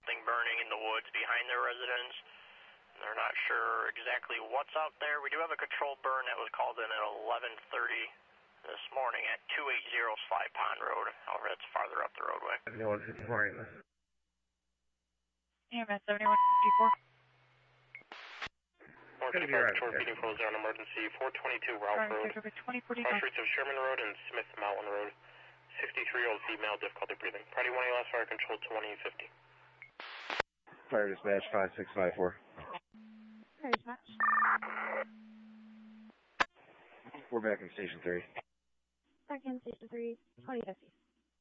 something burning in the woods behind their residence. They're not sure exactly what's out there. We do have a controlled burn that was called in at 11:30 this morning at 280 Sly Pond Road. However, that's farther up the roadway. 7154. EMS 7154. 425 Control Feeding Pros on emergency 422 Ralph Road. Cross streets of Sherman Road and Smith Mountain Road. 63-year-old female, difficulty breathing. Priority 1A last fire control 2050. Fire dispatch 5654. Fire dispatch. We're back in station 3. Back in station 3, 2050.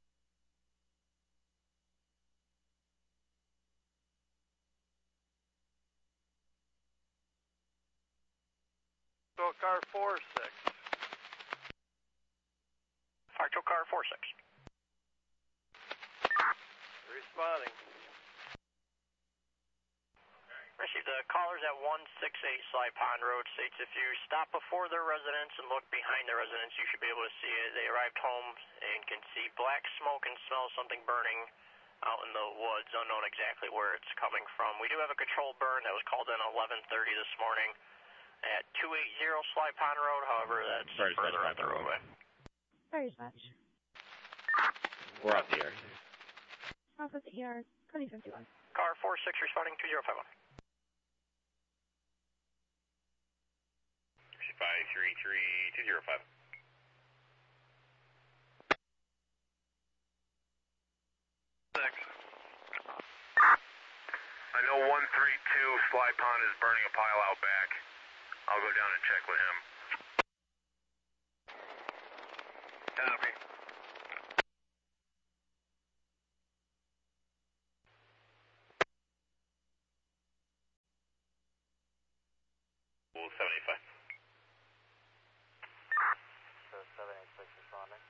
So car 46. Fire to car 46. Responding. Received the callers at 168 Sly Pond Road states if you stop before their residence and look behind their residence, you should be able to see it. They arrived home and can see black smoke and smell something burning out in the woods, unknown exactly where it's coming from. We do have a controlled burn that was called in 11:30 this morning at 280 Sly Pond Road. However, that's further up the roadway. Fire dispatch. We're out the air. Off of the ER 2051. Car 46 responding 2051. 533205. I know 132 Sly Pond is burning a pile out back. I'll go down and check with him. Copy. Well, 75. So 786 responding.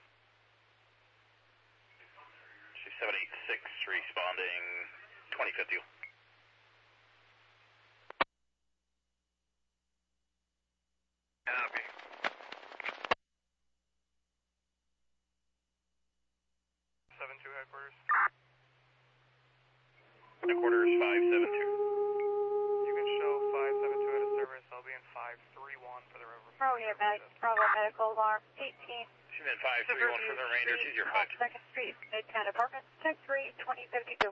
786 responding 2050. Copy. Headquarters. Headquarters 572. You can show 572 at a service. I'll be in 531 for the river. Bravo here, Bravo medical alarm 18. She's in 531 for the remainder. 205. 2nd Street, Midtown Apartments, 10-3, 2052.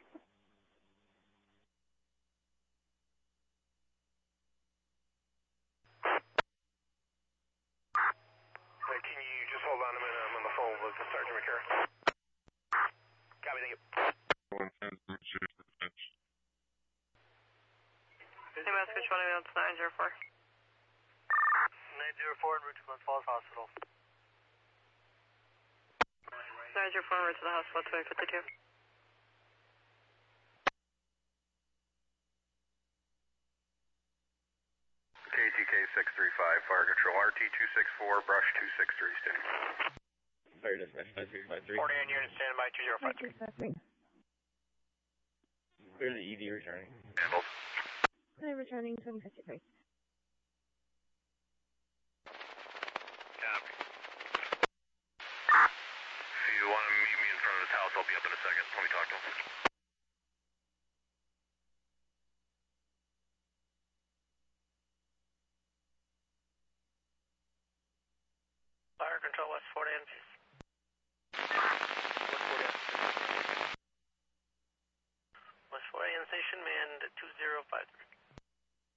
Hey, can you just hold on a minute? I'm on the phone with Sergeant McCarron. Copy, thank you. EMS responding on 904. 904 en route to Glen Falls Hospital. 904 en route to the hospital 2052. KTK 635, fire control. RT 264, brush 263, standing. Fire dispatch 5353. 40 on unit, standing by 2053. Clear the ED returning. Handled. Clear returning 2053. Copy. If you want to meet me in front of this house, I'll be up in a second. Let me talk to him. Fire control West 40 and peace. West 40 and station manned 2053.